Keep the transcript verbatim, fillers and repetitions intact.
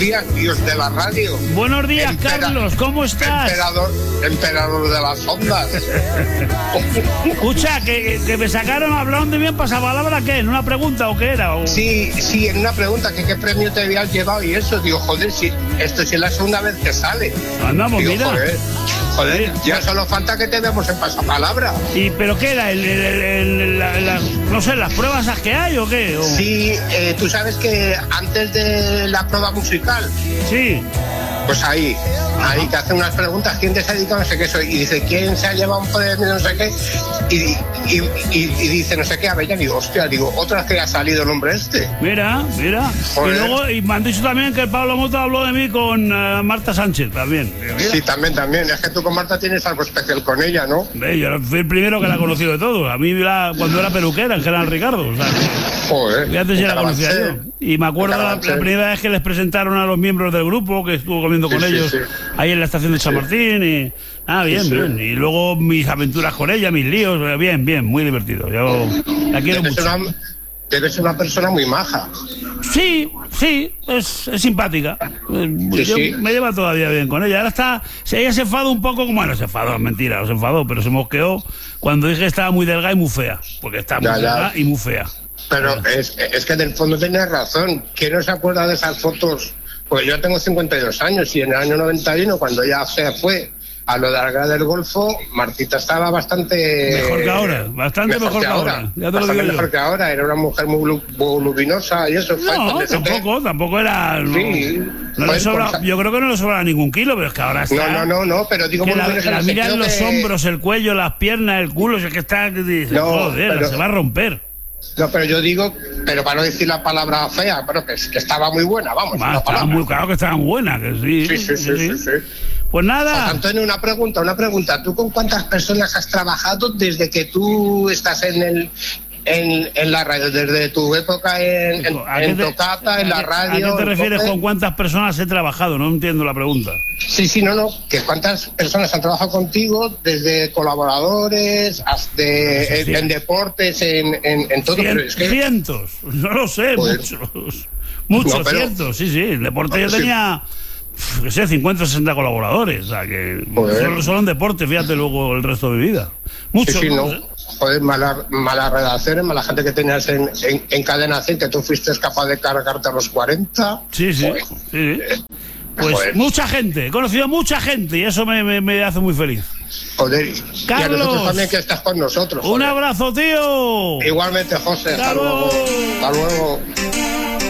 días, Dios de la radio. Buenos días, Empera- Carlos, ¿cómo estás? Emperador, emperador de las ondas. Escucha, que, que me sacaron, hablaron de mí en pasapalabra, ¿qué? ¿En una pregunta o qué era? O... Sí, sí, en una pregunta, que qué premio te habías llevado y eso, digo, joder, si esto sí es la segunda vez que sale. Andamos, Digo, mira. joder, joder, ya solo falta que te demos en pasapalabra. ¿Y pero qué era? ¿El, el- el- el- la- la- no sé, las pruebas esas que hay o qué? O- Sí, eh, tú sabes que antes de la prueba musical, Sí. pues ahí, ahí te hacen unas preguntas, ¿quién te se ha dedicado no sé qué soy? Y dice, ¿quién se ha llevado un premio no sé qué? Y, y, y, y dice, no sé qué, a ver, ya digo, hostia, digo, otra vez que ha salido el hombre este. Mira, mira. Joder. Y luego y me han dicho también que el Pablo Mota habló de mí con eh, Marta Sánchez también. Digo, mira. Sí, también, también. Es que tú con Marta tienes algo especial con ella, ¿no? Ve, yo fui el primero que la he conocido de todos. A mí la- cuando era peluquera en General Ricardo. O sea, Joder. fíjate si un la conocía yo. carabanchel. Y me acuerdo Un la, carabanchel. la primera vez que les presentaron a los miembros del grupo, que estuvo comiendo Sí, con sí, ellos sí. ahí en la estación de San Martín. Y, ah, bien, Sí, sí. bien. Y luego mis aventuras con ella, mis líos. Bien, bien, muy divertido. Yo la quiero Debes mucho. una, debes ser una persona muy maja. Sí, sí, es, es simpática. Eh, Sí, Yo sí. me lleva todavía bien con ella. Ahora está, si ella se enfadó un poco, como bueno, se enfadó, es mentira, no se enfadó, pero se mosqueó cuando dije que estaba muy delgada y muy fea, porque está muy Ya, ya. delgada y muy fea. Pero es, es que en el fondo tienes razón. ¿Quién no se acuerda de esas fotos? Pues yo tengo cincuenta y dos años y en el año noventa y uno, cuando ya se fue a lo de la guerra del Golfo, Martita estaba bastante... Mejor que ahora, bastante mejor que ahora, ya te lo bastante digo yo. mejor que ahora. Era una mujer muy, lu- muy luminosa y eso. fue No, cuando se te- tampoco, tampoco era. No, Sí. no le Pues, sobra, pues, yo creo que no le sobra ningún kilo, pero es que ahora está. No, no, no, no, pero digo... Que por la, lo menos en la el mira en sentido los de- hombros, el cuello, las piernas, el culo, si es que está. Que dice, No, joder, pero- se va a romper. No, pero yo digo, pero para no decir la palabra fea, pero que, que estaba muy buena, vamos. Ah, la estaba palabra. muy claro que estaba buena, que sí. Sí, sí, sí, sí, sí. Pues José nada. Antonio, una pregunta, una pregunta. ¿Tú con cuántas personas has trabajado desde que tú estás en el en, en la radio, desde tu época en, en, ¿A qué en te- Tocata, en la a qué- radio? ¿A qué te en refieres Cope? con cuántas personas he trabajado? No entiendo la pregunta. Sí, sí, no, no. Que cuántas personas han trabajado contigo, desde colaboradores, hasta en, Sí. en deportes, en, en, en todo. Cien- Pero es que, Cientos, no lo sé, Joder. muchos. Muchos, No, pero- cientos, sí, sí. El deporte yo Sí. tenía, pf, qué sé, cincuenta o sesenta colaboradores. O sea, que Joder. solo, solo en deporte, fíjate luego el resto de mi vida. Muchos. sí, sí, ¿no? no. Joder, malas malas redacciones, mala gente que tenías en, en, en cadena cien, que tú fuiste capaz de cargarte a los cuarenta. Sí, sí. Joder. sí. Pues Joder. mucha gente, he conocido a mucha gente y eso me, me, me hace muy feliz. Joder, y a Carlos. nosotros también que estás con nosotros. Un joder. abrazo, tío. Igualmente, José. Hasta Hasta luego. luego. Hasta luego.